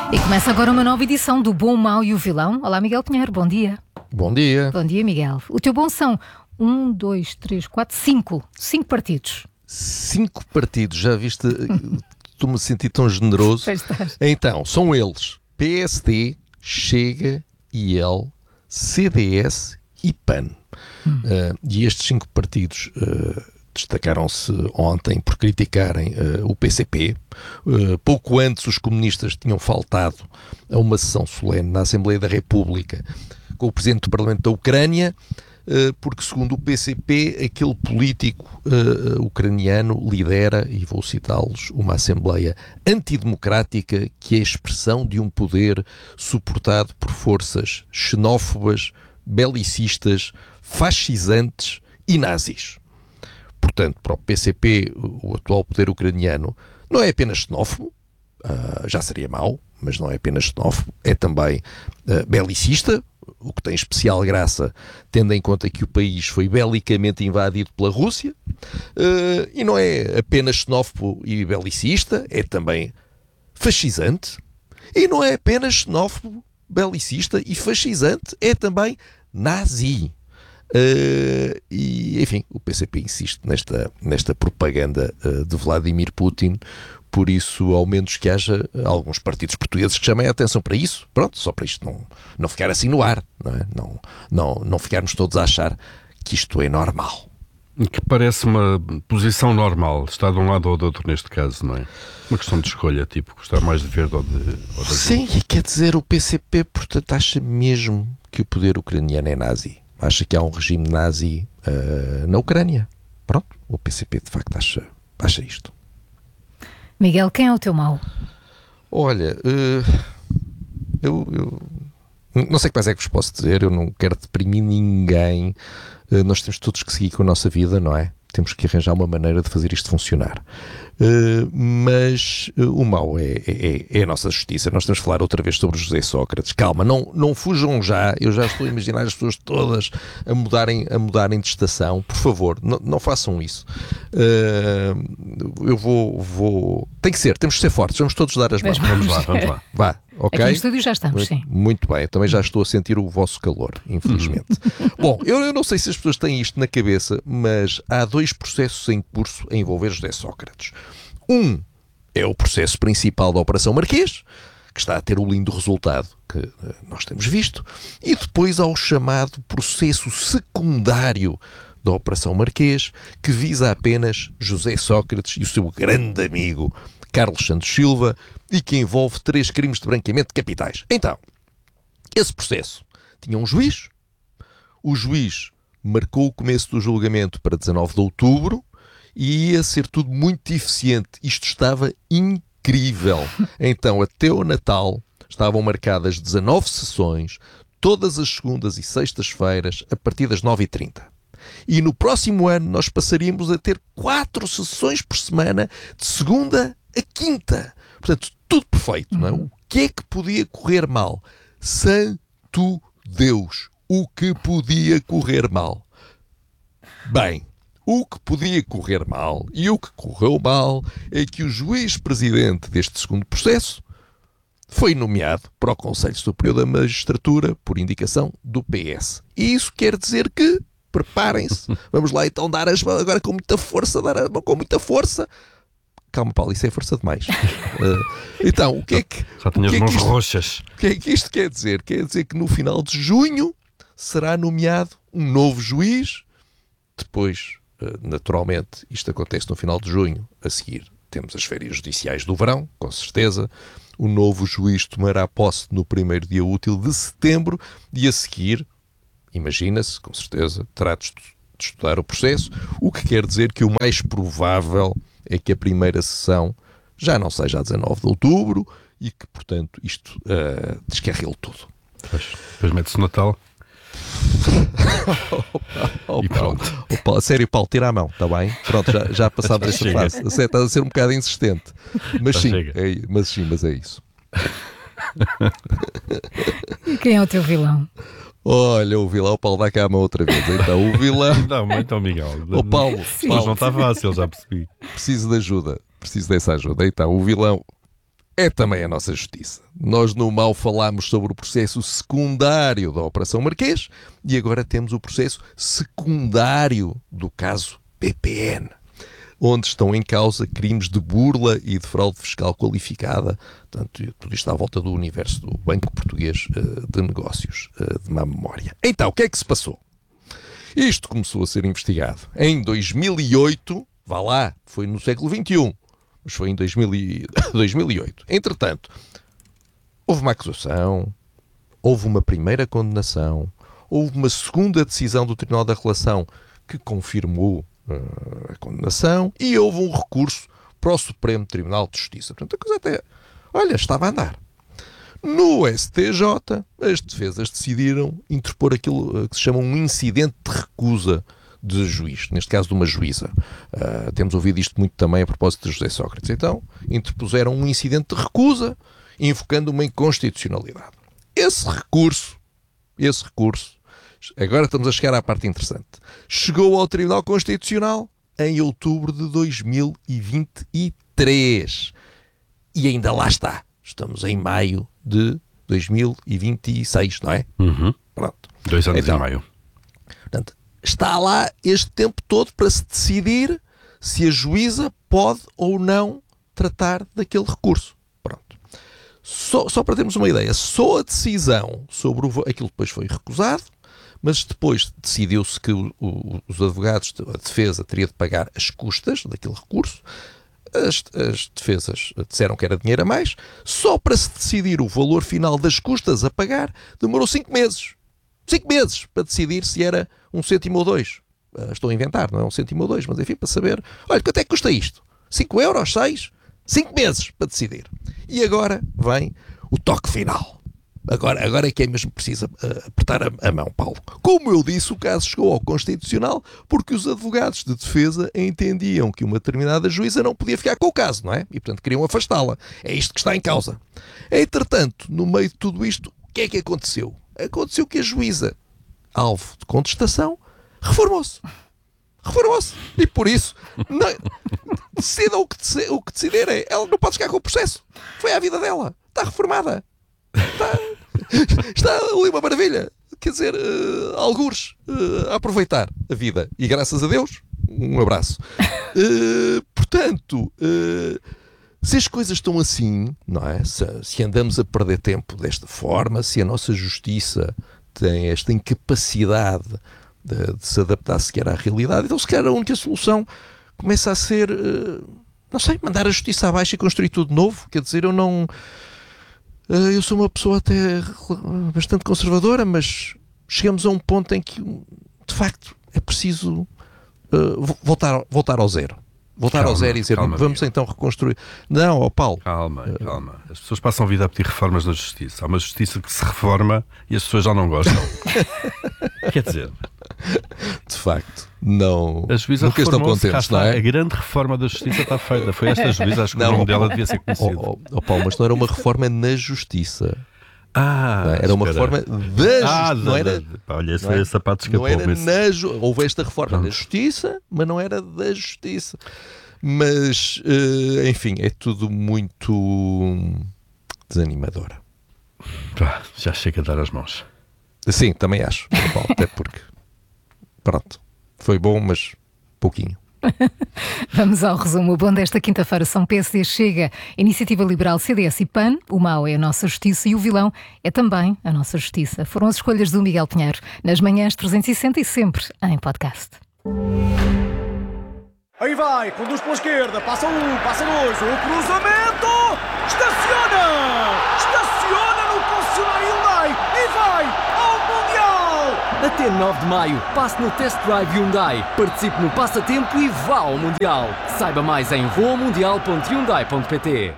E começa agora uma nova edição do Bom, o Mau e o Vilão. Olá, Miguel Pinheiro, bom dia. Bom dia. Bom dia, Miguel. O teu bom são 1, 2, 3, 4, 5 partidos. 5 partidos, já viste? Estou-me a sentir tão generoso. Então, são eles: PSD, Chega, IL, CDS e PAN. E estes 5 partidos destacaram-se ontem por criticarem o PCP. Pouco antes, os comunistas tinham faltado a uma sessão solene na Assembleia da República com o Presidente do Parlamento da Ucrânia, porque, segundo o PCP, aquele político ucraniano lidera, e vou citá-los, uma Assembleia antidemocrática que é a expressão de um poder suportado por forças xenófobas, belicistas, fascisantes e nazis. Portanto, para o PCP, o atual poder ucraniano não é apenas xenófobo, já seria mau, mas não é apenas xenófobo, é também belicista, o que tem especial graça, tendo em conta que o país foi belicamente invadido pela Rússia, e não é apenas xenófobo e belicista, é também fascisante, e não é apenas xenófobo, belicista e fascisante, é também nazi. E, enfim, o PCP insiste nesta propaganda de Vladimir Putin. Por isso, ao menos que haja alguns partidos portugueses que chamem a atenção para isso, pronto, só para isto não ficar assim no ar, não é? Não ficarmos todos a achar que isto é normal. Que parece uma posição normal, está de um lado ou do outro neste caso, não é? Uma questão de escolha, tipo, gostar mais de verde ou de azul. Sim, e quer dizer, o PCP, portanto, acha mesmo que o poder ucraniano é nazi. Acha que há um regime nazi na Ucrânia. Pronto, o PCP de facto acha isto. Miguel, quem é o teu mau? Olha, eu não sei que mais é que vos posso dizer, eu não quero deprimir ninguém. Nós temos todos que seguir com a nossa vida, não é? Temos que arranjar uma maneira de fazer isto funcionar. Mas o mau é a nossa justiça. Nós temos de falar outra vez sobre José Sócrates. Calma, não fujam já. Eu já estou a imaginar as pessoas todas a mudarem de estação. Por favor, não façam isso. Eu vou... Tem que ser, temos de ser fortes. Vamos todos dar as mãos. Vamos lá. Vá, ok? Aqui no estúdio já estamos, sim. Muito bem, eu também já estou a sentir o vosso calor, infelizmente. Bom, eu não sei se as pessoas têm isto na cabeça, mas há 2 processos em curso a envolver José Sócrates. Um é o processo principal da Operação Marquês, que está a ter o lindo resultado que nós temos visto, e depois há o chamado processo secundário da Operação Marquês, que visa apenas José Sócrates e o seu grande amigo Carlos Santos Silva, e que envolve 3 crimes de branqueamento de capitais. Então, esse processo tinha um juiz, o juiz marcou o começo do julgamento para 19 de outubro, e ia ser tudo muito eficiente. Isto estava incrível. Então, até o Natal, estavam marcadas 19 sessões, todas as segundas e sextas-feiras, a partir das 9h30. E no próximo ano nós passaríamos a ter 4 sessões por semana, de segunda a quinta. Portanto, tudo perfeito, não é? O que é que podia correr mal? Santo Deus! O que podia correr mal? Bem, o que podia correr mal e o que correu mal é que o juiz-presidente deste segundo processo foi nomeado para o Conselho Superior da Magistratura por indicação do PS. E isso quer dizer que, preparem-se, vamos lá então dar as mãos agora com muita força, dar a mão com muita força. Calma, Paulo, isso é força demais. Então, o que é que... Já tenho as mãos roxas. O que é que isto quer dizer? Quer dizer que no final de junho será nomeado um novo juiz. Depois, naturalmente, isto acontece no final de junho. A seguir, temos as férias judiciais do verão, com certeza. O novo juiz tomará posse no primeiro dia útil de setembro e a seguir, imagina-se, com certeza, terá de estudar o processo, o que quer dizer que o mais provável é que a primeira sessão já não seja a 19 de outubro e que, portanto, isto descarrile tudo. Depois mete-se o Natal. E pronto. Paulo, sério, Paulo, tira a mão, está bem? Pronto, já passava esta fase. Estás a ser um bocado insistente. Mas sim, mas é isso. E quem é o teu vilão? Olha, o vilão, o Paulo dá cá a mão outra vez. Então, o vilão... Não, então, Miguel. O Paulo, não está fácil, já percebi. Preciso de ajuda. Preciso dessa ajuda. Então, o vilão é também a nossa justiça. Nós no mal falámos sobre o processo secundário da Operação Marquês e agora temos o processo secundário do caso PPN, onde estão em causa crimes de burla e de fraude fiscal qualificada. Portanto, tudo isto à volta do universo do Banco Português de Negócios, de má memória. Então, o que é que se passou? Isto começou a ser investigado em 2008, vá lá, foi no século XXI, mas foi em 2008. Entretanto, houve uma acusação, houve uma primeira condenação, houve uma segunda decisão do Tribunal da Relação que confirmou a condenação e houve um recurso para o Supremo Tribunal de Justiça. Portanto, a coisa até, olha, estava a andar. No STJ, as defesas decidiram interpor aquilo que se chama um incidente de recusa de juiz, neste caso de uma juíza. Temos ouvido isto muito também a propósito de José Sócrates. Então, interpuseram um incidente de recusa, invocando uma inconstitucionalidade. Esse recurso, agora estamos a chegar à parte interessante, chegou ao Tribunal Constitucional em outubro de 2023. E ainda lá está. Estamos em maio de 2026, não é? Uhum. Pronto. 2 anos Então, e meio. Portanto, está lá este tempo todo para se decidir se a juíza pode ou não tratar daquele recurso. Pronto. Só para termos uma ideia, só a decisão sobre aquilo depois foi recusado, mas depois decidiu-se que os advogados, a defesa, teria de pagar as custas daquele recurso. As defesas disseram que era dinheiro a mais. Só para se decidir o valor final das custas a pagar, demorou 5 meses. 5 meses para decidir se era 1 cêntimo ou 2. Estou a inventar, não é 1 cêntimo ou 2, mas enfim, para saber. Olha, quanto é que custa isto? 5 euros, 6? 5 meses para decidir. E agora vem o toque final. Agora é que é mesmo preciso apertar a mão, Paulo. Como eu disse, o caso chegou ao Constitucional porque os advogados de defesa entendiam que uma determinada juíza não podia ficar com o caso, não é? E, portanto, queriam afastá-la. É isto que está em causa. Entretanto, no meio de tudo isto, o que é que aconteceu? Aconteceu que a juíza, alvo de contestação, reformou-se. E por isso, decidam o que decidirem. Ela não pode ficar com o processo. Foi a vida dela. Está reformada. Está ali uma maravilha. Quer dizer, algures a aproveitar a vida. E graças a Deus, um abraço. Portanto, se as coisas estão assim, não é? Se andamos a perder tempo desta forma, se a nossa justiça tem esta incapacidade de se adaptar sequer à realidade, então se calhar a única solução começa a ser, não sei, mandar a justiça abaixo e construir tudo de novo. Quer dizer, eu sou uma pessoa até bastante conservadora, mas chegamos a um ponto em que, de facto, é preciso voltar ao zero. Ao zero e dizer, vamos então reconstruir. Não, Paulo. Calma. As pessoas passam a vida a pedir reformas na justiça. Há uma justiça que se reforma e as pessoas já não gostam. Quer dizer... De facto, não. A juíza nunca estão contentes, não é? A grande reforma da justiça está feita. Foi esta juíza, acho que o nome dela devia ser conhecido. Paulo, mas não era uma reforma na justiça. Era uma reforma da justiça. Não era. Olha, esse sapato escapou. Não era houve esta reforma na justiça, mas não era da justiça. Mas, enfim, é tudo muito desanimador. Já chega a dar as mãos. Sim, também acho, Paulo, até porque pronto, foi bom, mas pouquinho. Vamos ao resumo. O bom desta quinta-feira são PSD, Chega, Iniciativa Liberal, CDS e PAN. O mau é a nossa justiça e o vilão é também a nossa justiça. Foram as escolhas do Miguel Pinheiro nas manhãs 360 e sempre em podcast. Aí vai, conduz pela esquerda, passa 1, passa 2, o cruzamento, estaciona no concessionário Hyundai e vai ao Mundial! Até 9 de maio, passe no Test Drive Hyundai, participe no passatempo e vá ao Mundial. Saiba mais em voamundial.hyundai.pt.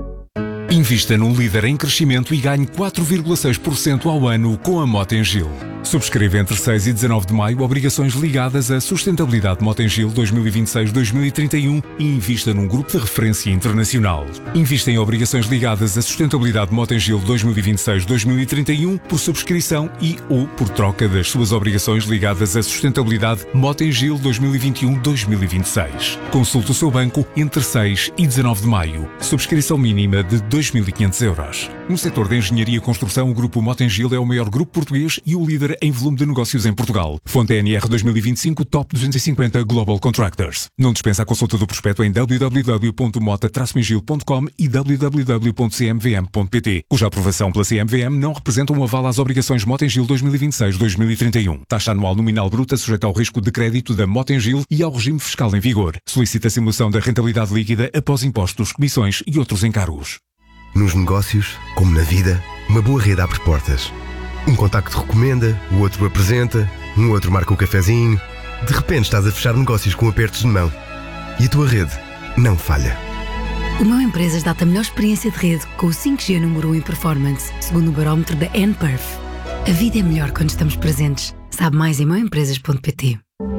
Invista no líder em crescimento e ganhe 4,6% ao ano com a Motengil. Subscreva entre 6 e 19 de maio obrigações ligadas à sustentabilidade Motengil 2026-2031 e invista num grupo de referência internacional. Invista em obrigações ligadas à sustentabilidade Motengil 2026-2031 por subscrição e ou por troca das suas obrigações ligadas à sustentabilidade Motengil 2021-2026. Consulte o seu banco entre 6 e 19 de maio. Subscrição mínima de 2.500 euros. No setor da engenharia e construção, o grupo Motengil é o maior grupo português e o líder em volume de negócios em Portugal. Fonte NR 2025 Top 250 Global Contractors. Não dispensa a consulta do prospecto em www.mota-mengil.com e www.cmvm.pt, cuja aprovação pela CMVM não representa um aval às obrigações Motengil 2026-2031. Taxa anual nominal bruta sujeita ao risco de crédito da Motengil e ao regime fiscal em vigor. Solicita a simulação da rentabilidade líquida após impostos, comissões e outros encargos. Nos negócios, como na vida, uma boa rede abre portas. Um contacto recomenda, o outro apresenta, um outro marca o cafezinho. De repente estás a fechar negócios com apertos de mão. E a tua rede não falha. O Meu Empresas dá-te a melhor experiência de rede com o 5G número 1 em performance, segundo o barómetro da nPerf. A vida é melhor quando estamos presentes. Sabe mais em meuempresas.pt.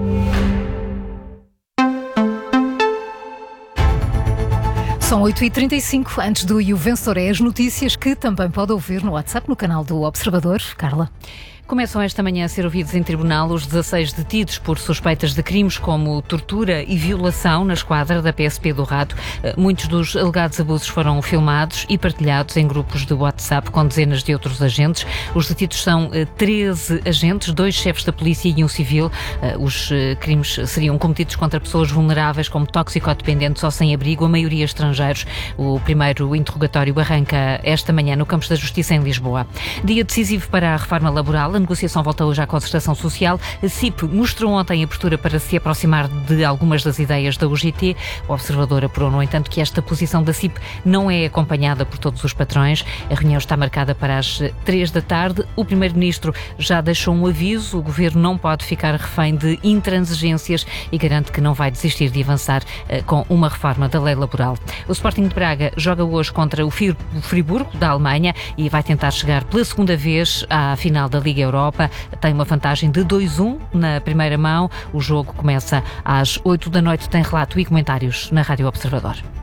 São 8h35, antes do E o Vencedor é as notícias que também pode ouvir no WhatsApp, no canal do Observador. Carla. Começam esta manhã a ser ouvidos em tribunal os 16 detidos por suspeitas de crimes como tortura e violação na esquadra da PSP do Rato. Muitos dos alegados abusos foram filmados e partilhados em grupos de WhatsApp com dezenas de outros agentes. Os detidos são 13 agentes, 2 chefes da polícia e um civil. Os crimes seriam cometidos contra pessoas vulneráveis como toxicodependentes ou sem abrigo, a maioria estrangeiros. O primeiro interrogatório arranca esta manhã no Campos da Justiça em Lisboa. Dia decisivo para a reforma laboral. A negociação volta hoje à concertação social. A CIP mostrou ontem abertura para se aproximar de algumas das ideias da UGT. O Observador apurou, no entanto, que esta posição da CIP não é acompanhada por todos os patrões. A reunião está marcada para as 3 da tarde. O Primeiro-Ministro já deixou um aviso. O Governo não pode ficar refém de intransigências e garante que não vai desistir de avançar com uma reforma da lei laboral. O Sporting de Braga joga hoje contra o Friburgo, da Alemanha, e vai tentar chegar pela segunda vez à final da Liga Europa. Tem uma vantagem de 2-1 na primeira mão. O jogo começa às 8 da noite. Tem relato e comentários na Rádio Observador.